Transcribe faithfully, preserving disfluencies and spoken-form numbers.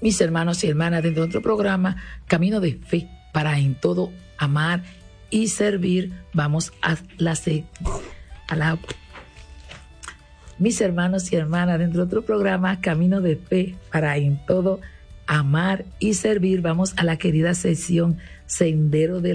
mis hermanos y hermanas, dentro de otro programa, Camino de Fe, para en todo amar y servir. Vamos a la, a la mis hermanos y hermanas, dentro de otro programa, Camino de Fe, para en todo amar y servir. Vamos a la querida sección Sendero de